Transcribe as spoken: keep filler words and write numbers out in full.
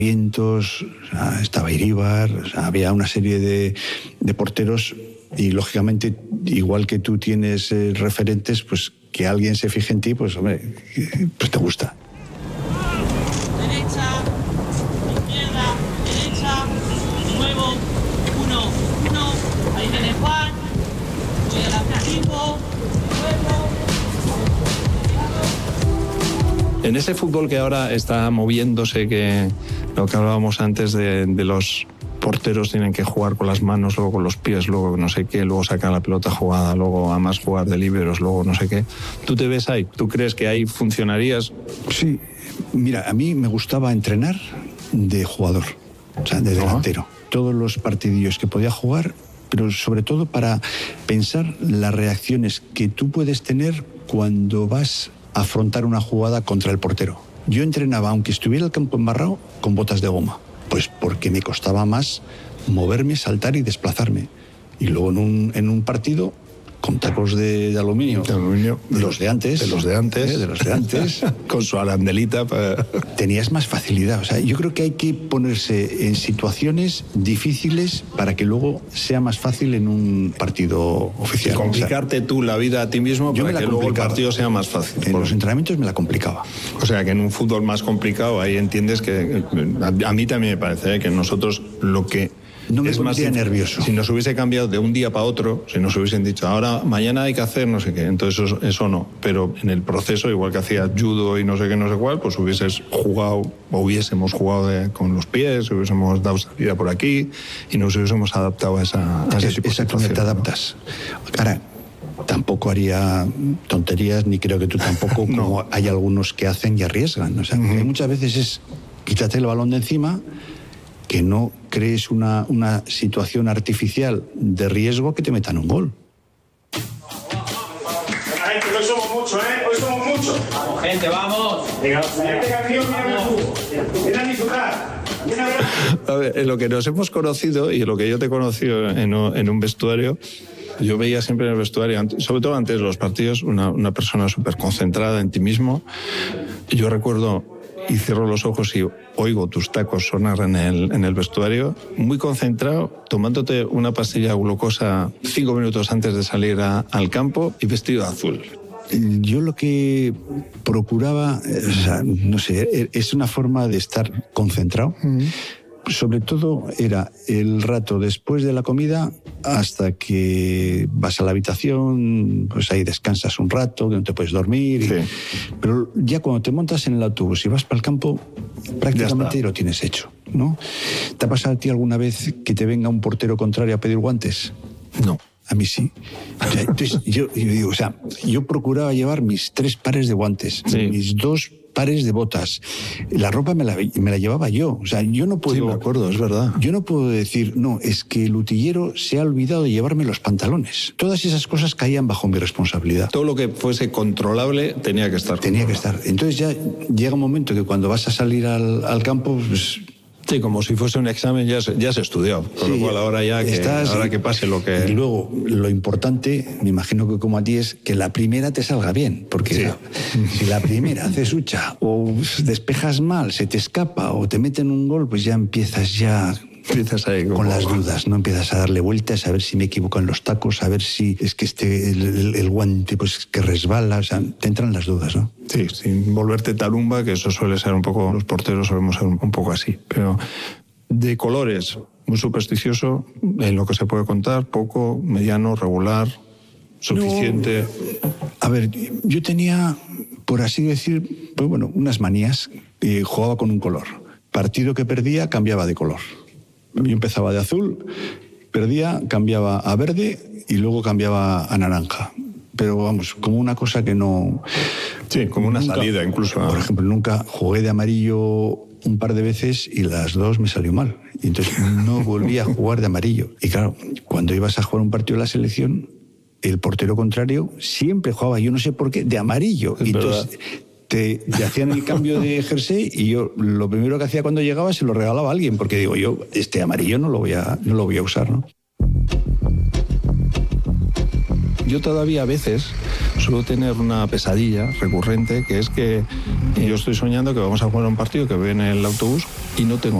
Vientos, o sea, estaba Iríbar, o sea, había una serie de, de porteros y, lógicamente, igual que tú tienes eh, referentes, pues que alguien se fije en ti, pues, hombre, pues te gusta. Derecha, izquierda, derecha, nuevo, uno, uno, ahí viene Juan, voy al objetivo, nuevo. En ese fútbol que ahora está moviéndose, que lo que hablábamos antes de, de los porteros tienen que jugar con las manos, luego con los pies, luego no sé qué, luego sacar la pelota jugada, luego además jugar de líberos, luego no sé qué. ¿Tú te ves ahí? ¿Tú crees que ahí funcionarías? Sí, mira, a mí me gustaba entrenar de jugador, o sea, de delantero. Uh-huh. Todos los partidillos que podía jugar, pero sobre todo para pensar las reacciones que tú puedes tener cuando vas a afrontar una jugada contra el portero. Yo entrenaba, aunque estuviera el campo embarrado, con botas de goma. Pues porque me costaba más moverme, saltar y desplazarme. Y luego en un, en un partido con tacos de, de aluminio. De aluminio. De los de antes. De los de antes. ¿eh? De los de antes. Con su arandelita. Para... Tenías más facilidad. O sea, yo creo que hay que ponerse en situaciones difíciles para que luego sea más fácil en un partido oficial. Y complicarte, o sea, tú la vida a ti mismo para que luego el partido sea más fácil. En los entrenamientos me la complicaba. O sea, que en un fútbol más complicado ahí entiendes que... A mí también me parece, ¿eh? Que nosotros lo que... No me es más nervioso. Si nos hubiese cambiado de un día para otro, si nos hubiesen dicho, ahora, mañana hay que hacer no sé qué, entonces eso, eso no. Pero en el proceso, igual que hacías judo y no sé qué, no sé cuál, pues hubieses jugado, o hubiésemos jugado de, con los pies, hubiésemos dado salida por aquí y nos hubiésemos adaptado a, esa, a ese es, tipo de situación. Te adaptas. Ahora, tampoco haría tonterías, ni creo que tú tampoco, como no. Hay algunos que hacen y arriesgan. O sea, uh-huh. Muchas veces es quítate el balón de encima, que no crees una, una situación artificial de riesgo que te metan un gol. Ay, que hoy somos muchos, ¿eh? Hoy somos muchos. Vamos, gente, vamos. Venga, siguiente canción, mira tú. Ven a disfrutar. A ver, en lo que nos hemos conocido y en lo que yo te he conocido en, en un vestuario, yo veía siempre en el vestuario, sobre todo antes de los partidos, una, una persona súper concentrada en ti mismo. Yo recuerdo... y cierro los ojos y oigo tus tacos sonar en el, en el vestuario, muy concentrado, tomándote una pastilla de glucosa cinco minutos antes de salir a, al campo y vestido de azul. Yo lo que procuraba, o sea, no sé, es una forma de estar concentrado. Mm. Sobre todo era el rato después de la comida hasta que vas a la habitación, pues ahí descansas un rato, que no te puedes dormir. Sí. Y, pero ya cuando te montas en el autobús y vas para el campo, prácticamente lo tienes hecho, ¿no? ¿Te ha pasado a ti alguna vez que te venga un portero contrario a pedir guantes? No. A mí sí. O sea, entonces, yo, yo digo, o sea, yo procuraba llevar mis tres pares de guantes, sí. mis dos pares de botas. La ropa me la, me la llevaba yo. O sea, yo no puedo... Sí, me acuerdo, es verdad. Yo no puedo decir, no, es que el utillero se ha olvidado de llevarme los pantalones. Todas esas cosas caían bajo mi responsabilidad. Todo lo que fuese controlable tenía que estar. Tenía que estar. Entonces ya llega un momento que cuando vas a salir al, al campo... Pues, sí, como si fuese un examen, ya se, ya se estudió. Con sí, lo cual ahora ya que, estás, ahora que pase lo que... Y luego, lo importante, me imagino que como a ti, es que la primera te salga bien. Porque sí. la, si la primera haces hucha o despejas mal, se te escapa o te meten un gol, pues ya empiezas ya... Empiezas ahí como... con las dudas, ¿no? Empiezas a darle vueltas, a ver si me equivoco en los tacos, a ver si es que este el, el, el guante pues que resbala, o sea, te entran las dudas, ¿no? Sí, sin volverte tarumba, que eso suele ser un poco, los porteros solemos ser un, un poco así, pero de colores, muy supersticioso, en lo que se puede contar, poco, mediano, regular, suficiente. No, a ver, yo tenía, por así decir, pues bueno, unas manías, y jugaba con un color. Partido que perdía, cambiaba de color. Yo empezaba de azul, perdía, cambiaba a verde y luego cambiaba a naranja. Pero vamos, como una cosa que no... Sí, como una nunca, salida incluso. Por ejemplo, nunca jugué de amarillo un par de veces y las dos me salió mal. Y entonces no volví a jugar de amarillo. Y claro, cuando ibas a jugar un partido de la selección, el portero contrario siempre jugaba, yo no sé por qué, de amarillo. Es y entonces... verdad. Te, te hacían el cambio de jersey y yo lo primero que hacía cuando llegaba se lo regalaba a alguien, porque digo, yo este amarillo no lo voy a, no lo voy a usar, ¿no? Yo todavía a veces suelo tener una pesadilla recurrente, que es que yo estoy soñando que vamos a jugar un partido, que voy en el autobús y no tengo